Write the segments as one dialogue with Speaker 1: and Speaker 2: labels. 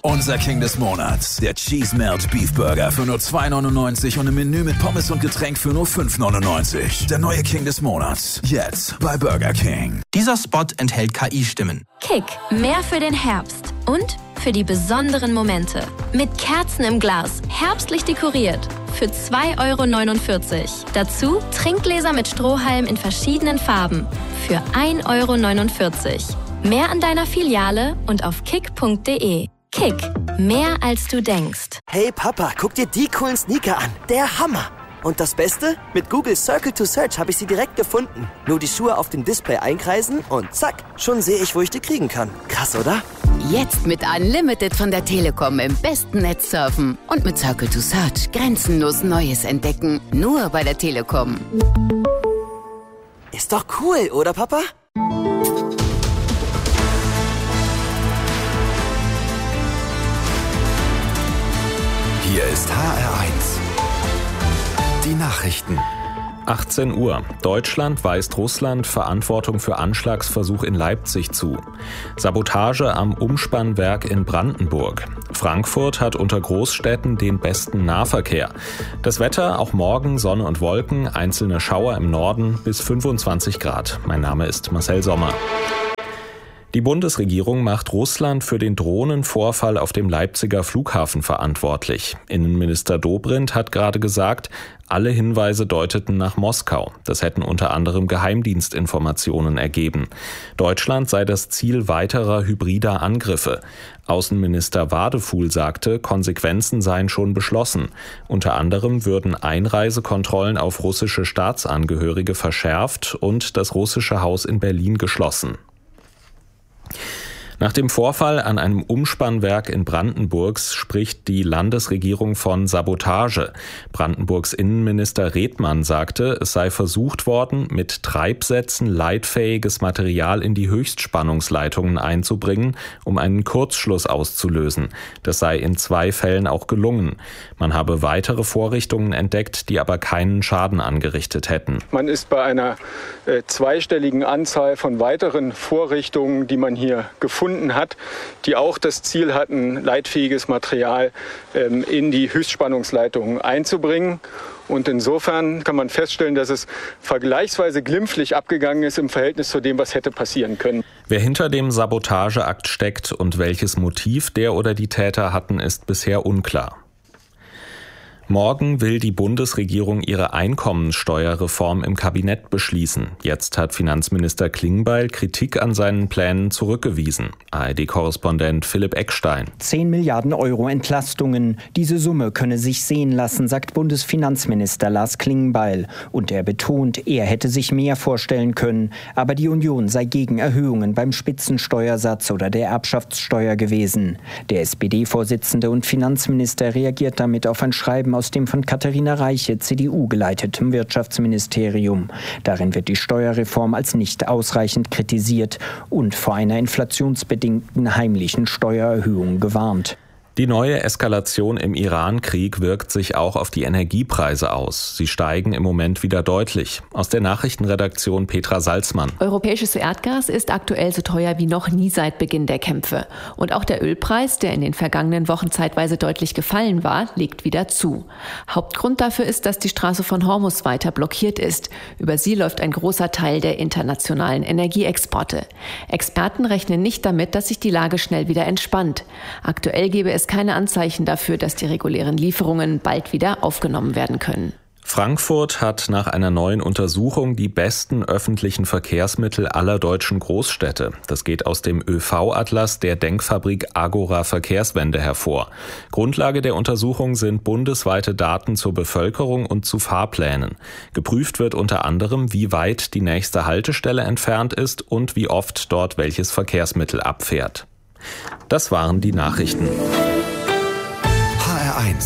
Speaker 1: Unser King des Monats, der Cheese Melt Beef Burger für nur $2,99 und ein Menü mit Pommes und Getränk für nur $5,99. Der neue King des Monats, jetzt bei Burger King.
Speaker 2: Dieser Spot enthält KI-Stimmen.
Speaker 3: Kick, mehr für den Herbst und für die besonderen Momente. Mit Kerzen im Glas, herbstlich dekoriert. Für €2,49. Dazu Trinkgläser mit Strohhalm in verschiedenen Farben. Für €1,49. Mehr an deiner Filiale und auf kick.de. Kick, mehr als du denkst.
Speaker 4: Hey Papa, guck dir die coolen Sneaker an. Der Hammer. Und das Beste? Mit Google Circle to Search habe ich sie direkt gefunden. Nur die Schuhe auf dem Display einkreisen und zack, schon sehe ich, wo ich die kriegen kann. Krass, oder?
Speaker 5: Jetzt mit Unlimited von der Telekom im besten Netz surfen. Und mit Circle to Search grenzenlos Neues entdecken. Nur bei der Telekom.
Speaker 4: Ist doch cool, oder Papa?
Speaker 1: Hier ist HR1. Die Nachrichten.
Speaker 6: 18 Uhr. Deutschland weist Russland Verantwortung für Anschlagsversuch in Leipzig zu. Sabotage am Umspannwerk in Brandenburg. Frankfurt hat unter Großstädten den besten Nahverkehr. Das Wetter auch morgen Sonne und Wolken, einzelne Schauer im Norden bis 25 Grad. Mein Name ist Marcel Sommer. Die Bundesregierung macht Russland für den Drohnenvorfall auf dem Leipziger Flughafen verantwortlich. Innenminister Dobrindt hat gerade gesagt, alle Hinweise deuteten nach Moskau. Das hätten unter anderem Geheimdienstinformationen ergeben. Deutschland sei das Ziel weiterer hybrider Angriffe. Außenminister Wadefuhl sagte, Konsequenzen seien schon beschlossen. Unter anderem würden Einreisekontrollen auf russische Staatsangehörige verschärft und das russische Haus in Berlin geschlossen. Nach dem Vorfall an einem Umspannwerk in Brandenburg spricht die Landesregierung von Sabotage. Brandenburgs Innenminister Redmann sagte, es sei versucht worden, mit Treibsätzen leitfähiges Material in die Höchstspannungsleitungen einzubringen, um einen Kurzschluss auszulösen. Das sei in 2 Fällen auch gelungen. Man habe weitere Vorrichtungen entdeckt, die aber keinen Schaden angerichtet hätten.
Speaker 7: Man ist bei einer zweistelligen Anzahl von weiteren Vorrichtungen, die man hier gefunden hat, die auch das Ziel hatten, leitfähiges Material in die Höchstspannungsleitungen einzubringen. Und insofern kann man feststellen, dass es vergleichsweise glimpflich abgegangen ist im Verhältnis zu dem, was hätte passieren können.
Speaker 6: Wer hinter dem Sabotageakt steckt und welches Motiv der oder die Täter hatten, ist bisher unklar. Morgen will die Bundesregierung ihre Einkommensteuerreform im Kabinett beschließen. Jetzt hat Finanzminister Klingbeil Kritik an seinen Plänen zurückgewiesen. ARD-Korrespondent Philipp Eckstein.
Speaker 8: 10 Milliarden Euro Entlastungen. Diese Summe könne sich sehen lassen, sagt Bundesfinanzminister Lars Klingbeil. Und er betont, er hätte sich mehr vorstellen können. Aber die Union sei gegen Erhöhungen beim Spitzensteuersatz oder der Erbschaftssteuer gewesen. Der SPD-Vorsitzende und Finanzminister reagiert damit auf ein Schreiben aus dem von Katharina Reiche, CDU geleiteten Wirtschaftsministerium. Darin wird die Steuerreform als nicht ausreichend kritisiert und vor einer inflationsbedingten heimlichen Steuererhöhung gewarnt.
Speaker 6: Die neue Eskalation im Iran-Krieg wirkt sich auch auf die Energiepreise aus. Sie steigen im Moment wieder deutlich. Aus der Nachrichtenredaktion Petra Salzmann.
Speaker 9: Europäisches Erdgas ist aktuell so teuer wie noch nie seit Beginn der Kämpfe. Und auch der Ölpreis, der in den vergangenen Wochen zeitweise deutlich gefallen war, legt wieder zu. Hauptgrund dafür ist, dass die Straße von Hormuz weiter blockiert ist. Über sie läuft ein großer Teil der internationalen Energieexporte. Experten rechnen nicht damit, dass sich die Lage schnell wieder entspannt. Aktuell gebe es keine Anzeichen dafür, dass die regulären Lieferungen bald wieder aufgenommen werden können.
Speaker 6: Frankfurt hat nach einer neuen Untersuchung die besten öffentlichen Verkehrsmittel aller deutschen Großstädte. Das geht aus dem ÖV-Atlas der Denkfabrik Agora Verkehrswende hervor. Grundlage der Untersuchung sind bundesweite Daten zur Bevölkerung und zu Fahrplänen. Geprüft wird unter anderem, wie weit die nächste Haltestelle entfernt ist und wie oft dort welches Verkehrsmittel abfährt. Das waren die Nachrichten.
Speaker 1: HR1,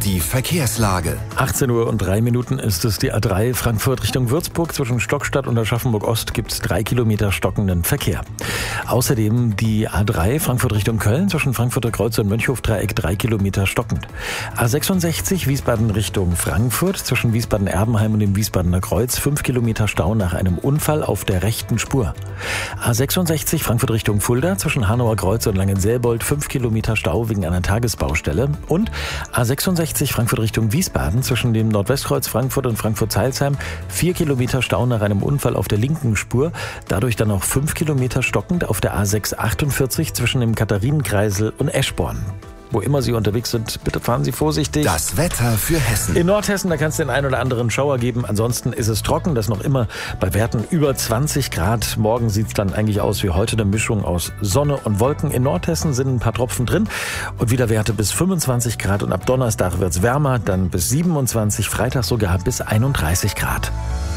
Speaker 10: Die Verkehrslage.
Speaker 11: 18 Uhr und 3 Minuten ist es, die A3 Frankfurt Richtung Würzburg. Zwischen Stockstadt und Aschaffenburg-Ost gibt es 3 Kilometer stockenden Verkehr. Außerdem die A3 Frankfurt Richtung Köln. Zwischen Frankfurter Kreuz und Mönchhof-Dreieck 3 Kilometer stockend. A66 Wiesbaden Richtung Frankfurt. Zwischen Wiesbaden-Erbenheim und dem Wiesbadener Kreuz 5 Kilometer Stau nach einem Unfall auf der rechten Spur. A66 Frankfurt Richtung Fulda. Zwischen Hanauer Kreuz und Langenselbold 5 Kilometer Stau wegen einer Tagesbaustelle. Und A66 Frankfurt Richtung Wiesbaden zwischen dem Nordwestkreuz Frankfurt und Frankfurt-Zeilsheim 4 Kilometer Stau nach einem Unfall auf der linken Spur. Dadurch dann noch 5 Kilometer stockend auf der A648 zwischen dem Katharinenkreisel und Eschborn. Wo immer Sie unterwegs sind, bitte fahren Sie vorsichtig.
Speaker 10: Das Wetter für Hessen.
Speaker 11: In Nordhessen, da kann es den einen oder anderen Schauer geben. Ansonsten ist es trocken, das noch immer bei Werten über 20 Grad. Morgen sieht es dann eigentlich aus wie heute, eine Mischung aus Sonne und Wolken. In Nordhessen sind ein paar Tropfen drin und wieder Werte bis 25 Grad. Und ab Donnerstag wird es wärmer, dann bis 27, Freitag sogar bis 31 Grad.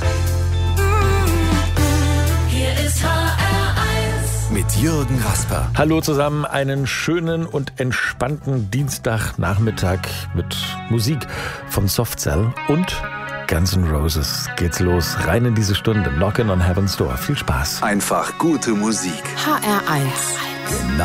Speaker 10: Mit Jürgen Rasper.
Speaker 11: Hallo zusammen, einen schönen und entspannten Dienstagnachmittag mit Musik von Soft Cell und Guns N' Roses. Geht's los, rein in diese Stunde. Knockin' on Heaven's Door. Viel Spaß.
Speaker 10: Einfach gute Musik.
Speaker 5: HR1.
Speaker 10: Genau